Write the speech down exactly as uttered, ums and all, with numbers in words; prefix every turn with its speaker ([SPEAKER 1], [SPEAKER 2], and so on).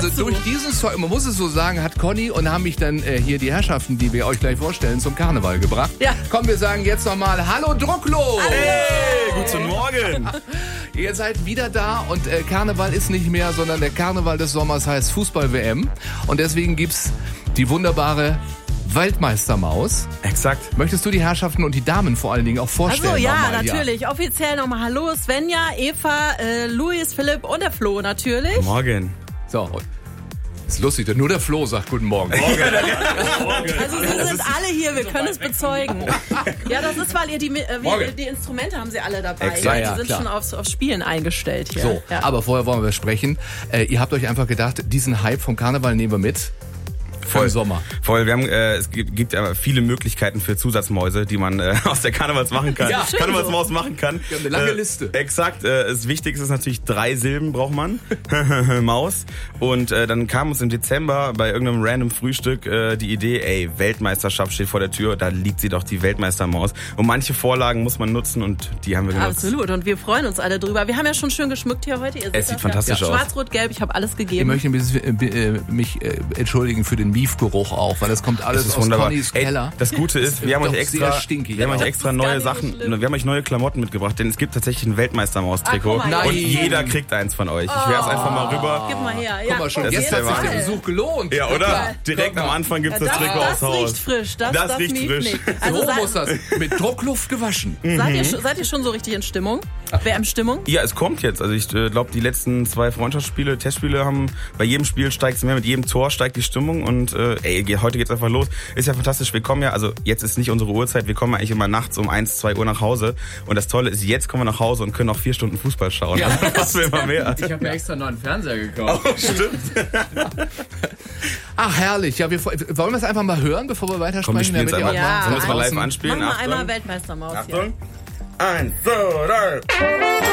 [SPEAKER 1] Also durch diesen Song, man muss es so sagen, hat Conny und haben mich dann äh, hier die Herrschaften, die wir euch gleich vorstellen, zum Karneval gebracht.
[SPEAKER 2] Ja.
[SPEAKER 1] Komm, wir sagen jetzt nochmal Hallo Drucklo!
[SPEAKER 3] Hey, guten Morgen!
[SPEAKER 1] Ihr seid wieder da und äh, Karneval ist nicht mehr, sondern der Karneval des Sommers heißt Fußball-W M. Und deswegen gibt's die wunderbare Weltmeistermaus.
[SPEAKER 3] Exakt.
[SPEAKER 1] Möchtest du die Herrschaften und die Damen vor allen Dingen auch vorstellen?
[SPEAKER 2] Also ja,
[SPEAKER 1] nochmal?
[SPEAKER 2] natürlich. Ja. Offiziell nochmal Hallo Svenja, Eva, äh, Luis, Philipp und der Flo natürlich.
[SPEAKER 3] Morgen.
[SPEAKER 1] So, ist lustig, denn nur der Flo sagt Guten Morgen.
[SPEAKER 2] Also sie sind alle hier, wir können es bezeugen. Ja, das ist, weil ihr die, äh, wie, die Instrumente haben sie alle dabei.
[SPEAKER 1] Exakt,
[SPEAKER 2] ja, die
[SPEAKER 1] ja,
[SPEAKER 2] sind
[SPEAKER 1] klar.
[SPEAKER 2] schon aufs, aufs Spielen eingestellt hier.
[SPEAKER 1] So,
[SPEAKER 2] ja.
[SPEAKER 1] aber vorher wollen wir sprechen. Äh, ihr habt euch einfach gedacht, diesen Hype vom Karneval nehmen wir mit. Voll Sommer.
[SPEAKER 3] Voll. Wir haben, äh, es gibt, gibt äh, viele Möglichkeiten für Zusatzmäuse, die man äh, aus der Karnevals machen kann.
[SPEAKER 1] Ja,
[SPEAKER 3] Karnevalsmaus machen kann.
[SPEAKER 1] Wir haben eine lange
[SPEAKER 3] äh,
[SPEAKER 1] Liste.
[SPEAKER 3] Exakt. Äh, das Wichtigste ist natürlich drei Silben braucht man. Maus. Und äh, dann kam uns im Dezember bei irgendeinem random Frühstück äh, die Idee, ey, Weltmeisterschaft steht vor der Tür, da liegt sie doch, die Weltmeistermaus. Und manche Vorlagen muss man nutzen und die haben wir genutzt.
[SPEAKER 2] Absolut. Und wir freuen uns alle drüber. Wir haben ja schon schön geschmückt hier heute. Ihr seht
[SPEAKER 3] Es sieht
[SPEAKER 2] das
[SPEAKER 3] fantastisch
[SPEAKER 2] ja.
[SPEAKER 3] aus.
[SPEAKER 2] Schwarz, Rot, Gelb, ich habe alles
[SPEAKER 1] Ich
[SPEAKER 2] gegeben.
[SPEAKER 1] möchte ein bisschen, äh, mich äh, entschuldigen für den Miefgeruch auch, weil das kommt alles
[SPEAKER 3] Das ist
[SPEAKER 1] aus
[SPEAKER 3] wunderbar.
[SPEAKER 1] Connys
[SPEAKER 3] Ey,
[SPEAKER 1] Keller.
[SPEAKER 3] das Gute ist, wir haben
[SPEAKER 1] Doch
[SPEAKER 3] euch extra,
[SPEAKER 1] sehr stinkig,
[SPEAKER 3] wir haben
[SPEAKER 1] ja.
[SPEAKER 3] euch extra
[SPEAKER 2] Das ist gar
[SPEAKER 3] neue
[SPEAKER 2] nicht so
[SPEAKER 3] Sachen,
[SPEAKER 2] schlimm.
[SPEAKER 3] wir haben euch neue Klamotten mitgebracht, denn es gibt tatsächlich ein Weltmeistermaus-Trikot
[SPEAKER 2] Ah, guck mal,
[SPEAKER 3] und
[SPEAKER 1] nein.
[SPEAKER 3] jeder kriegt eins von euch. Ich werf's einfach mal rüber.
[SPEAKER 2] Gib mal her. Ja,
[SPEAKER 1] Guck mal, schon
[SPEAKER 2] auf
[SPEAKER 3] das
[SPEAKER 1] jetzt
[SPEAKER 3] ist
[SPEAKER 1] hat
[SPEAKER 3] der
[SPEAKER 1] sich der
[SPEAKER 3] Wahnsinn.
[SPEAKER 1] Besuch gelohnt.
[SPEAKER 3] Ja, oder?
[SPEAKER 2] Ja.
[SPEAKER 3] Direkt
[SPEAKER 1] Guck
[SPEAKER 3] am
[SPEAKER 1] mal.
[SPEAKER 3] Anfang gibt's
[SPEAKER 2] Ja,
[SPEAKER 3] das
[SPEAKER 2] das,
[SPEAKER 3] Trikot
[SPEAKER 2] das
[SPEAKER 3] aufs Haus.
[SPEAKER 2] riecht frisch. Das,
[SPEAKER 3] Das
[SPEAKER 2] das
[SPEAKER 3] riecht
[SPEAKER 2] mieft
[SPEAKER 3] frisch.
[SPEAKER 2] nicht. Also
[SPEAKER 1] So
[SPEAKER 2] seid,
[SPEAKER 1] muss das. Mit Druckluft gewaschen.
[SPEAKER 2] seid, ihr, schon- seid ihr schon so richtig in Stimmung? Wer in Stimmung?
[SPEAKER 3] Ja, es kommt jetzt. Also ich äh, glaube, die letzten zwei Freundschaftsspiele, Testspiele haben, bei jedem Spiel steigt es mehr, mit jedem Tor steigt die Stimmung und äh, ey, heute geht's einfach los. Ist ja fantastisch. Wir kommen ja, also jetzt ist nicht unsere Uhrzeit, wir kommen ja eigentlich immer nachts um eins, zwei Uhr nach Hause und das Tolle ist, jetzt kommen wir nach Hause und können auch vier Stunden Fußball schauen.
[SPEAKER 1] Ja.
[SPEAKER 3] Also, was will man mehr?
[SPEAKER 4] Ich habe mir extra einen neuen Fernseher gekauft.
[SPEAKER 3] Oh, stimmt.
[SPEAKER 1] Ach, herrlich. Ja, wir, wollen wir es einfach mal hören, bevor wir weitersprechen?
[SPEAKER 3] Komm, wir spielen's
[SPEAKER 1] damit ihr
[SPEAKER 3] einfach.
[SPEAKER 1] auch
[SPEAKER 2] Ja.
[SPEAKER 3] Sollen wir es mal live
[SPEAKER 1] draußen-
[SPEAKER 3] anspielen?
[SPEAKER 2] Mach mal
[SPEAKER 3] Achtung.
[SPEAKER 2] einmal Weltmeistermaus hier.
[SPEAKER 3] Achtung. Eins, zwei, drei.